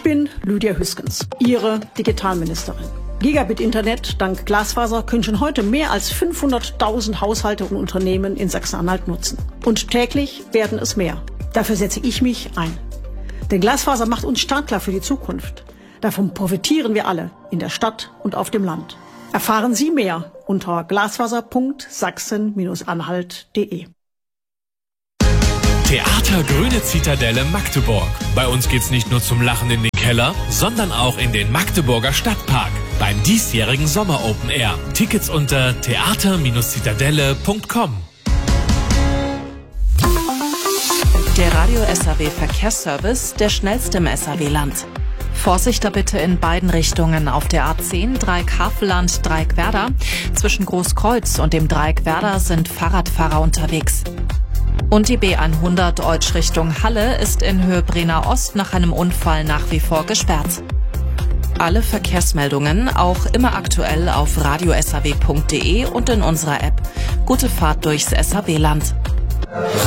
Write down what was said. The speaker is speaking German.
bin Lydia Hüskens, Ihre Digitalministerin. Gigabit-Internet dank Glasfaser können schon heute mehr als 500.000 Haushalte und Unternehmen in Sachsen-Anhalt nutzen. Und täglich werden es mehr. Dafür setze ich mich ein. Denn Glasfaser macht uns startklar für die Zukunft. Davon profitieren wir alle, in der Stadt und auf dem Land. Erfahren Sie mehr unter glasfaser.sachsen-anhalt.de. Theater Grüne Zitadelle Magdeburg. Bei uns geht's nicht nur zum Lachen in den Keller, sondern auch in den Magdeburger Stadtpark beim diesjährigen Sommer Open Air. Tickets unter theater-zitadelle.com. Der Radio SAW Verkehrsservice, der schnellste im SAW-Land. Vorsicht da bitte in beiden Richtungen auf der A10 Dreieck Havelland, Dreieck Werder. Zwischen Großkreuz und dem Dreieck Werder sind Fahrradfahrer unterwegs. Und die B100 Deutsch Richtung Halle ist in Höhe Brenner Ost nach einem Unfall nach wie vor gesperrt. Alle Verkehrsmeldungen auch immer aktuell auf radiosaw.de und in unserer App. Gute Fahrt durchs SAW-Land.